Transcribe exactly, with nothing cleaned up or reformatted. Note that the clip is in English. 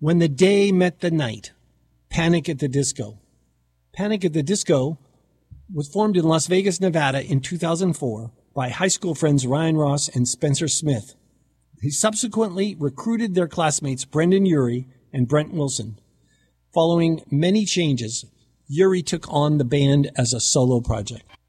When the Day Met the Night, Panic at the Disco. Panic at the Disco was formed in Las Vegas, Nevada in two thousand four by high school friends Ryan Ross and Spencer Smith. He subsequently recruited their classmates Brendan Urie and Brent Wilson. Following many changes, Urie took on the band as a solo project.